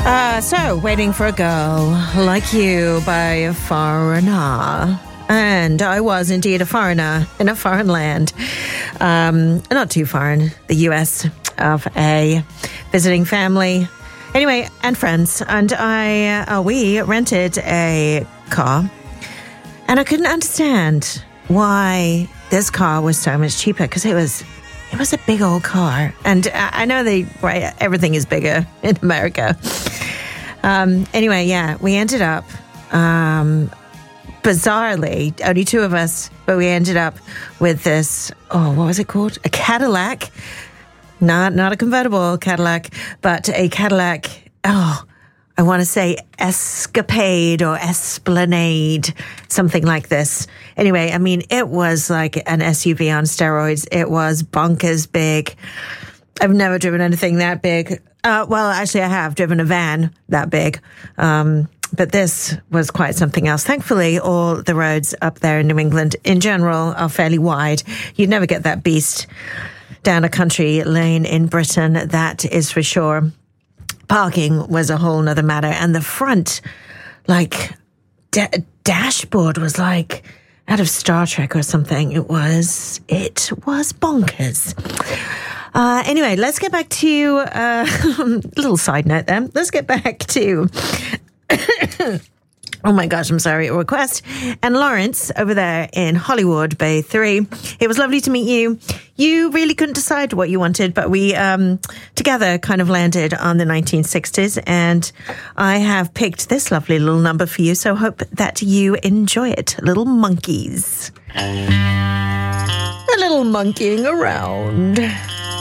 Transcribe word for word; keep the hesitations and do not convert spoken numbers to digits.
Uh, so, Waiting for a Girl Like You by Foreigner. And I was indeed a foreigner in a foreign land. Um, not too foreign, the U S of A. Visiting family. Anyway, and friends. And I, uh, we rented a car. And I couldn't understand why this car was so much cheaper, because it was it was a big old car. And I know they right, everything is bigger in America. Um, anyway, yeah, we ended up, um, bizarrely, only two of us, but we ended up with this, oh, what was it called? A Cadillac. Not not a convertible Cadillac, but a Cadillac, oh, I want to say Escapade or Esplanade, something like this. Anyway, I mean, it was like an S U V on steroids. It was bonkers big. I've never driven anything that big. Uh, well, actually, I have driven a van that big. Um, but this was quite something else. Thankfully, all the roads up there in New England in general are fairly wide. You'd never get that beast down a country lane in Britain, that is for sure. Parking was a whole nother matter. And the front, like, da- dashboard was like out of Star Trek or something. It was, it was bonkers. Uh, anyway, let's get back to, uh, a little side note then. Let's get back to, oh my gosh, I'm sorry, a request. And Lawrence over there in Hollywood Bay three. It was lovely to meet you. You really couldn't decide what you wanted, but we, um, together kind of landed on the nineteen sixties. And I have picked this lovely little number for you. So hope that you enjoy it. Little Monkeys. A little monkeying around.